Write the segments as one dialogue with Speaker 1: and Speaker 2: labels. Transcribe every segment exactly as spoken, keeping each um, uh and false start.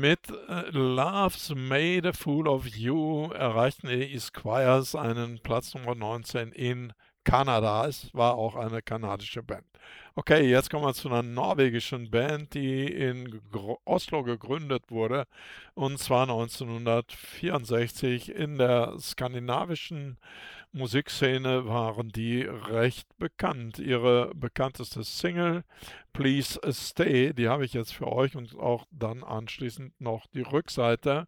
Speaker 1: Mit äh, Love's Made a Fool of You erreichten die Squires einen Platz Nummer neunzehn in Kanada. Es war auch eine kanadische Band. Okay, jetzt kommen wir zu einer norwegischen Band, die in Gr Oslo gegründet wurde, und zwar neunzehnhundertvierundsechzig. In der skandinavischen Musikszene waren die recht bekannt. Ihre bekannteste Single, Please Stay, die habe ich jetzt für euch, und auch dann anschließend noch die Rückseite,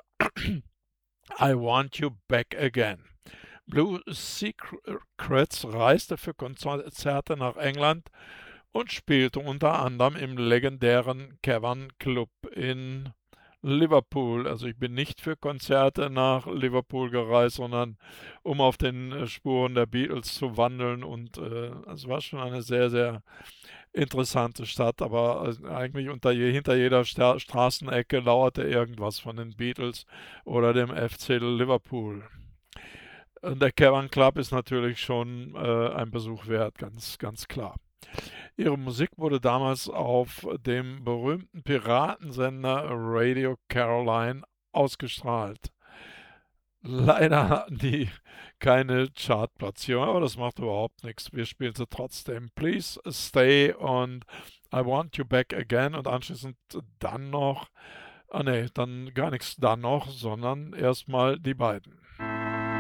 Speaker 1: I Want You Back Again. Blue Secrets reiste für Konzerte nach England und spielte unter anderem im legendären Cavern Club in Liverpool. Also ich bin nicht für Konzerte nach Liverpool gereist, sondern um auf den äh, Spuren der Beatles zu wandeln, und äh, es war schon eine sehr, sehr interessante Stadt, aber äh, eigentlich unter je, hinter jeder Sta Straßenecke lauerte irgendwas von den Beatles oder dem F C Liverpool. Und der Cavern Club ist natürlich schon äh, ein Besuch wert, ganz, ganz klar. Ihre Musik wurde damals auf dem berühmten Piratensender Radio Caroline ausgestrahlt. Leider hatten die keine Chartplatzierung, aber das macht überhaupt nichts. Wir spielen sie trotzdem. Please Stay und I Want You Back Again, und anschließend dann noch, ah ne, dann gar nichts dann noch, sondern erstmal die beiden.